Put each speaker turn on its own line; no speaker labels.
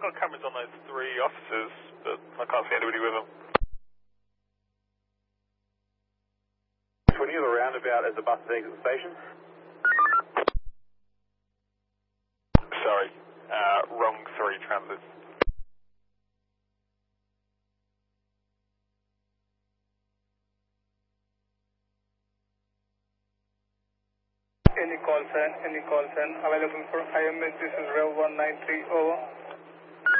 got cameras on those three officers, but I can't see anybody with them.
When you're the roundabout as the buses exit the station?
Sorry, wrong 3 transits.
Any call sign available for IMH, this is Rev 193, over.